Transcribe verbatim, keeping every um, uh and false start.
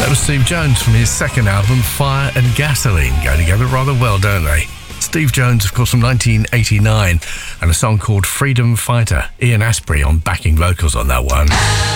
That was Steve Jones from his second album, Fire and Gasoline. Go together rather well, don't they? Steve Jones, of course, from nineteen eighty-nine, and a song called Freedom Fighter. Ian Astbury on backing vocals on that one.